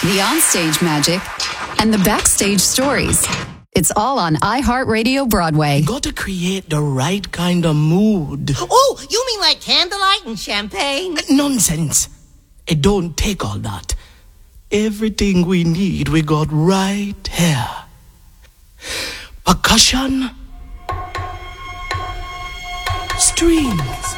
the onstage magic, and the backstage stories. It's all on iHeartRadio Broadway. You got to create the right kind of mood. Oh, you mean like candlelight and champagne? Nonsense. It don't take all that. Everything we need, we got right here. Percussion, strings,